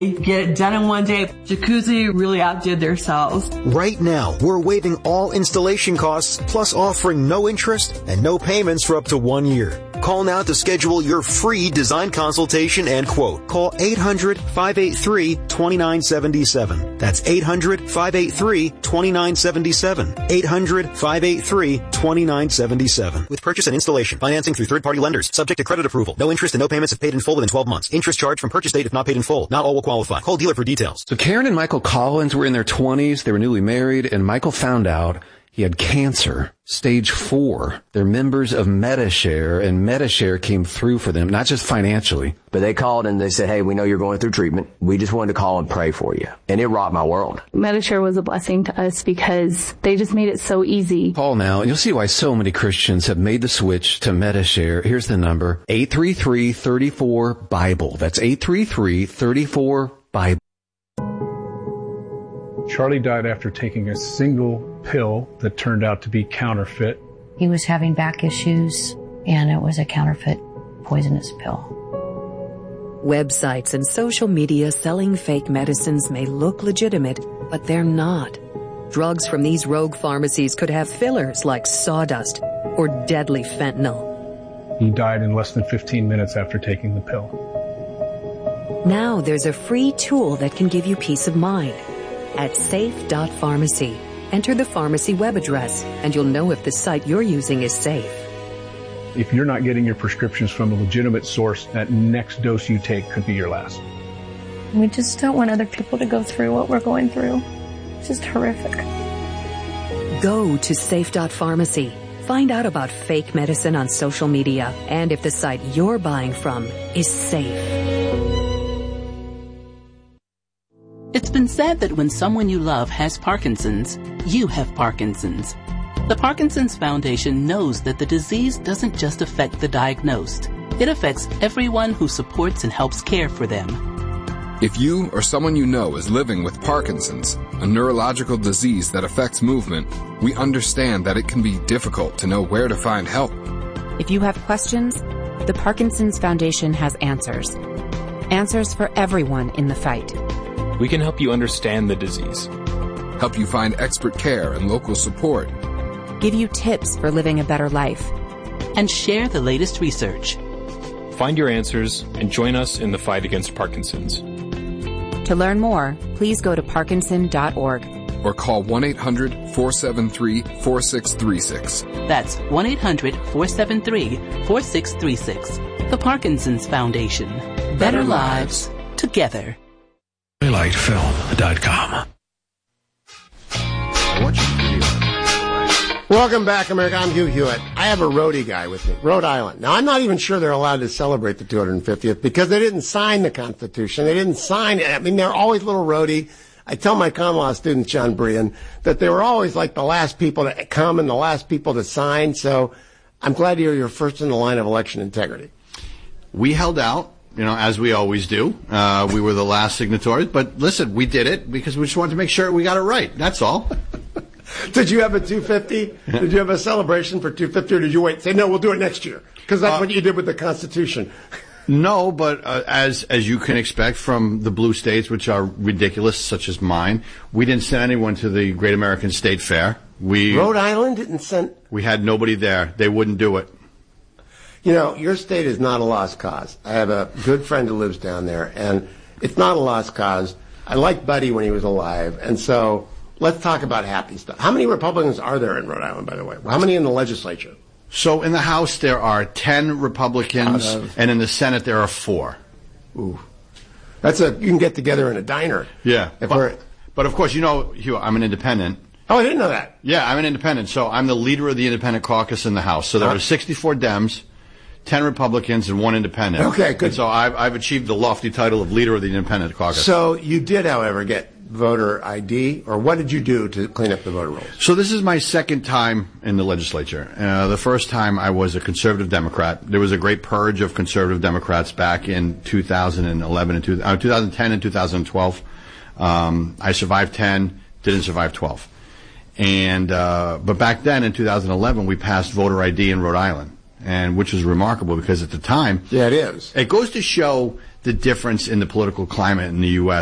Get it done in one day. Jacuzzi really outdid themselves. Right now, we're waiving all installation costs, plus offering no interest and no payments for up to 1 year. Call now to schedule your free design consultation and quote. Call 800-583-2977. That's 800-583-2977. 800-583-2977. With purchase and installation. Financing through third-party lenders. Subject to credit approval. No interest and no payments if paid in full within 12 months. Interest charged from purchase date if not paid in full. Not all will qualify. Call dealer for details. So Karen and Michael Collins were in their 20s. They were newly married, and Michael found out he had cancer, stage 4. They're members of Medi-Share, and Medi-Share came through for them, not just financially. But they called and they said, hey, we know you're going through treatment. We just wanted to call and pray for you. And it rocked my world. Medi-Share was a blessing to us because they just made it so easy. Call now, and you'll see why so many Christians have made the switch to Medi-Share. Here's the number, 833-34-BIBLE. That's 833-34-BIBLE. Charlie died after taking a single pill that turned out to be counterfeit. He was having back issues, and it was a counterfeit poisonous pill. Websites and social media selling fake medicines may look legitimate, but they're not. Drugs from these rogue pharmacies could have fillers like sawdust or deadly fentanyl. He died in less than 15 minutes after taking the pill. Now there's a free tool that can give you peace of mind. At safe.pharmacy, enter the pharmacy web address, and you'll know if the site you're using is safe. If you're not getting your prescriptions from a legitimate source, that next dose you take could be your last. We just don't want other people to go through what we're going through. It's just horrific. Go to safe.pharmacy. Find out about fake medicine on social media and if the site you're buying from is safe. It's been said that when someone you love has Parkinson's, you have Parkinson's. The Parkinson's Foundation knows that the disease doesn't just affect the diagnosed. It affects everyone who supports and helps care for them. If you or someone you know is living with Parkinson's, a neurological disease that affects movement, we understand that it can be difficult to know where to find help. If you have questions, the Parkinson's Foundation has answers. Answers for everyone in the fight. We can help you understand the disease, help you find expert care and local support, give you tips for living a better life, and share the latest research. Find your answers and join us in the fight against Parkinson's. To learn more, please go to parkinson.org or call 1-800-473-4636. That's 1-800-473-4636. The Parkinson's Foundation. Better lives together. TwilightFilm.com. Welcome back, America. I'm Hugh Hewitt. I have a roadie guy with me, Rhode Island. Now, I'm not even sure they're allowed to celebrate the 250th because they didn't sign the Constitution. They didn't sign it. I mean, they're always little roadie. I tell my common law student, John Brian, that they were always like the last people to come and the last people to sign. So I'm glad you're first in the line of election integrity. We held out. As we always do. We were the last signatories, but listen, we did it because we just wanted to make sure we got it right. That's all. Did you have a 250? Did you have a celebration for 250, or did you wait and say, no, we'll do it next year? Because that's what you did with the Constitution. No, but as you can expect from the blue states, which are ridiculous, such as mine, we didn't send anyone to the Great American State Fair. Rhode Island didn't send? We had nobody there. They wouldn't do it. Your state is not a lost cause. I have a good friend who lives down there, and it's not a lost cause. I liked Buddy when he was alive, and so let's talk about happy stuff. How many Republicans are there in Rhode Island, by the way? How many in the legislature? So in the House there are 10 Republicans, and in the Senate there are 4. Ooh. You can get together in a diner. Yeah. But of course, Hugh, I'm an independent. Oh, I didn't know that. Yeah, I'm an independent, so I'm the leader of the independent caucus in the House. So there are 64 Dems, 10 Republicans, and 1 independent. Okay, good. And so I've achieved the lofty title of leader of the independent caucus. So you did, however, get voter ID, or what did you do to clean up the voter rolls? So this is my second time in the legislature. The first time I was a conservative Democrat. There was a great purge of conservative Democrats back in 2010 and 2012. I survived 10, didn't survive 12. But back then in 2011, we passed voter ID in Rhode Island. And which was remarkable because at the time, yeah, it is. It goes to show the difference in the political climate in the U.S.